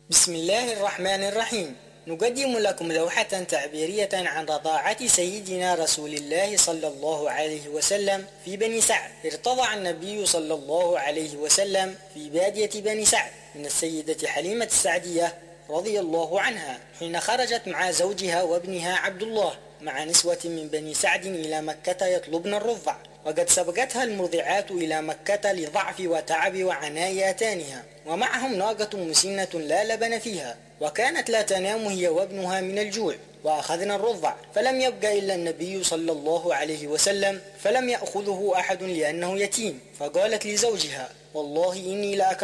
بسم الله الرحمن الرحيم. نقدم لكم لوحة تعبيرية عن رضاعة سيدنا رسول الله صلى الله عليه وسلم في بني سعد. ارتضع النبي صلى الله عليه وسلم في بادية بني سعد من السيدة حليمة السعدية رضي الله عنها حين خرجت مع زوجها وابنها عبد الله مع نسوة من بني سعد إلى مكة يطلبن الرضع، وقد سبقتها المرضعات إلى مكة لضعف وتعب وعناء أتانها، ومعهم ناقة مسنة لا لبن فيها، وكانت لا تنام هي وابنها من الجوع، وأخذنا الرضع فلم يبق إلا النبي صلى الله عليه وسلم، فلم يأخذه أحد لأنه يتيم، فقالت لزوجها: والله إني لأكره